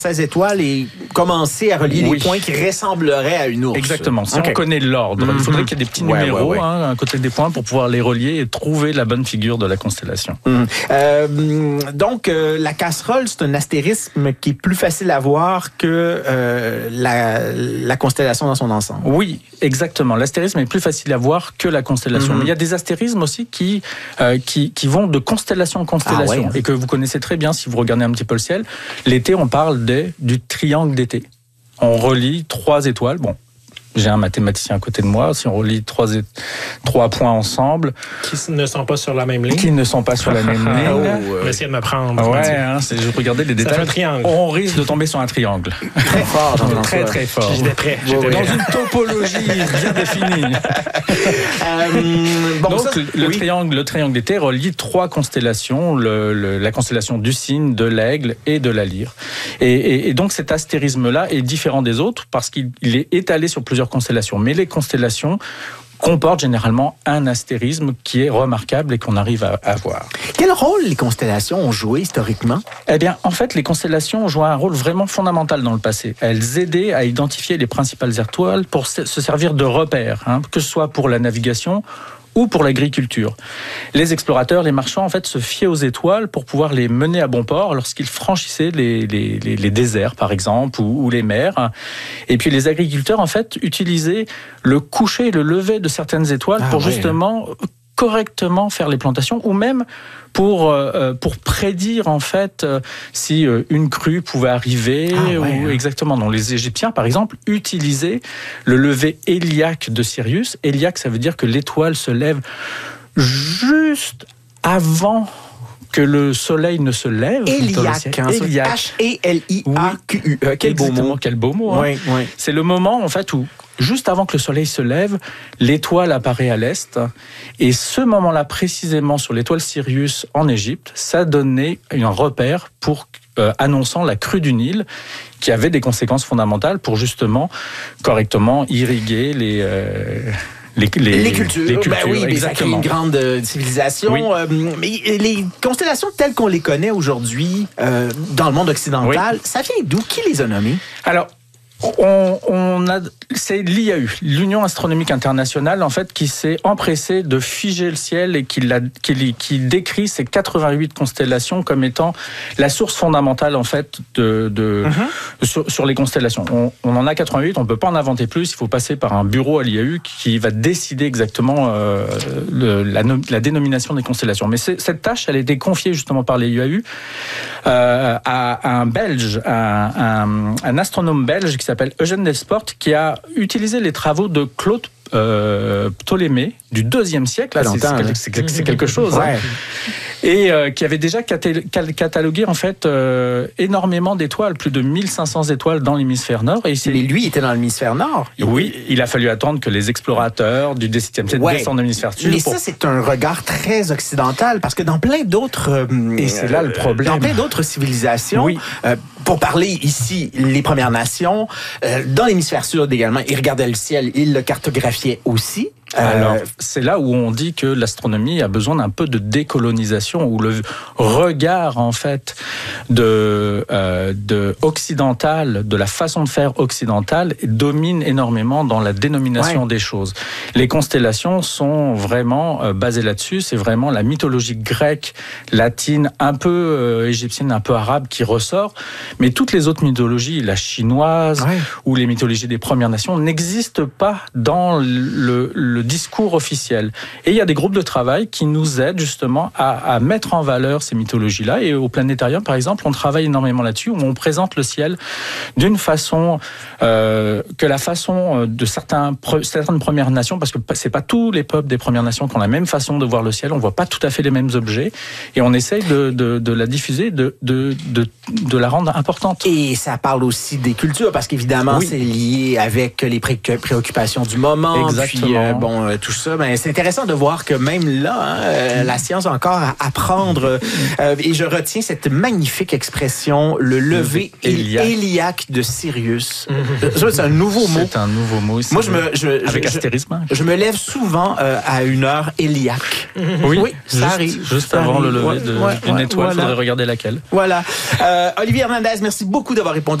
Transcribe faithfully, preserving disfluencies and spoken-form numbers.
seize étoiles et commencer à relier oui. les points qui ressembleraient à une ours. Exactement. Si okay. on connaît l'ordre, mm-hmm. il faudrait qu'il y ait des petits ouais, numéros ouais, ouais. Hein, à côté des points pour pouvoir les relier et trouver la bonne figure de la constellation. Mm. Euh, donc, euh, la casserole, c'est un astérisme qui est plus facile à voir que euh, la, la constellation dans son ensemble. Oui, exactement. L'astérisme est plus facile à voir que la constellation. Mm-hmm. Mais il y a des astérismes aussi qui, euh, qui, qui vont de constellation en constellation ah, ouais. et que vous connaissez très bien si vous regardez un petit peu le ciel. L'été, on parle des, du triangle d'été. On relie trois étoiles. Bon, j'ai un mathématicien à côté de moi. Si on relie trois, é- trois points ensemble... Qui ne sont pas sur la même ligne. Qui ne sont pas sur la même ligne. Oh, euh... Essayez de m'apprendre. Ouais, hein, c'est, je regardais les détails. C'est un triangle. On risque de tomber sur un triangle. Très fort, j'entends Très, ça. très fort. J'étais prêt. J'étais Dans prêt. une topologie bien définie. euh, bon, Donc, ça, le, oui. triangle, le triangle d'été relie trois constellations, le, le, la constellation du Cygne, de l'Aigle et de la Lyre. Et, et, et donc, cet astérisme-là est différent des autres parce qu'il il est étalé sur plusieurs constellations. Mais les constellations comportent généralement un astérisme qui est remarquable et qu'on arrive à, à voir. Quel rôle les constellations ont joué historiquement? Eh bien, en fait, les constellations ont joué un rôle vraiment fondamental dans le passé. Elles aidaient à identifier les principales étoiles pour se servir de repères, hein, que ce soit pour la navigation ou pour l'agriculture. Les explorateurs, les marchands, en fait, se fiaient aux étoiles pour pouvoir les mener à bon port lorsqu'ils franchissaient les, les, les, les déserts, par exemple, ou, ou les mers. Et puis les agriculteurs, en fait, utilisaient le coucher et le lever de certaines étoiles ah, pour ouais. justement correctement faire les plantations, ou même pour euh, pour prédire en fait euh, si euh, une crue pouvait arriver ah, ouais, ou hein. exactement. Donc les Égyptiens par exemple utilisaient le lever héliaque de Sirius. Héliaque, ça veut dire que l'étoile se lève juste avant que le soleil ne se lève. Héliaque, hein, H E L I A Q U E. Oui, quel beau mot. Quel beau mot. Hein. Oui, oui. C'est le moment en fait où juste avant que le soleil se lève, l'étoile apparaît à l'est. Et ce moment-là, précisément sur l'étoile Sirius en Égypte, ça donnait un repère pour euh, annonçant la crue du Nil, qui avait des conséquences fondamentales pour justement correctement irriguer les... Euh, Les, les, les cultures, les cultures ben oui, mais ça crée une grande euh, civilisation. Oui. Euh, mais les constellations telles qu'on les connaît aujourd'hui euh, dans le monde occidental, oui. ça vient d'où? Qui les a nommées? Alors, on, on a, c'est l'I A U, l'Union astronomique internationale, en fait, qui s'est empressée de figer le ciel et qui, l'a, qui, qui décrit ces quatre-vingt-huit constellations comme étant la source fondamentale, en fait, de, de uh-huh. sur, sur les constellations. On, on en a quatre-vingt-huit, on ne peut pas en inventer plus. Il faut passer par un bureau à l'I A U qui va décider exactement euh, le, la, la dénomination des constellations. Mais cette tâche, elle a été confiée justement par l'I A U euh, à, à un Belge, à un, un astronome belge qui s'appelle Eugène Delsport, qui a utilisé les travaux de Claude euh, Ptolémée du deuxième siècle. Là, c'est, c'est, c'est, c'est quelque chose. Ouais. Hein. Et euh, qui avait déjà catalogué en fait euh, énormément d'étoiles, plus de mille cinq cents étoiles dans l'hémisphère nord. Et Mais lui était dans l'hémisphère nord. Oui, il a fallu attendre que les explorateurs du dix-septième siècle ouais. descendent dans l'hémisphère sud. Mais pour... ça, c'est un regard très occidental, parce que dans plein d'autres... Euh, et c'est là le problème. Dans plein d'autres civilisations, oui. euh, pour parler ici, les Premières Nations, euh, dans l'hémisphère sud également, ils regardaient le ciel, ils le cartographiaient aussi. Alors, c'est là où on dit que l'astronomie a besoin d'un peu de décolonisation, où le regard, en fait, de, euh, de occidental, de la façon de faire occidentale, domine énormément dans la dénomination ouais. des choses. Les constellations sont vraiment euh, basées là-dessus. C'est vraiment la mythologie grecque, latine, un peu euh, égyptienne, un peu arabe qui ressort. Mais toutes les autres mythologies, la chinoise ouais. ou les mythologies des Premières Nations, n'existent pas dans le, le discours officiel. Et il y a des groupes de travail qui nous aident justement à, à mettre en valeur ces mythologies-là. Et au Planétarium, par exemple, on travaille énormément là-dessus, où on présente le ciel d'une façon euh, que la façon de certains, certaines Premières Nations, parce que c'est pas tous les peuples des Premières Nations qui ont la même façon de voir le ciel, on voit pas tout à fait les mêmes objets, et on essaye de, de, de la diffuser, de, de, de, de la rendre importante. Et ça parle aussi des cultures, parce qu'évidemment, oui. c'est lié avec les pré- préoccupations du moment. Exactement. Puis, euh, bon, euh, tout ça. Ben, c'est intéressant de voir que même là, hein, euh, la science a encore à apprendre. Euh, et je retiens cette magnifique expression, le lever héliaque, héliaque de Sirius. Mm-hmm. C'est un nouveau mot. C'est un nouveau mot. Moi, je me, je, avec je, astérisme. Je, je me lève souvent euh, à une heure héliaque. Mm-hmm. Oui, oui, ça juste, arrive. Juste ça avant arrive. le lever ouais, d'une ouais, étoile, il voilà. faudrait regarder laquelle. Voilà. Euh, Olivier Hernandez, Blaise, merci beaucoup d'avoir répondu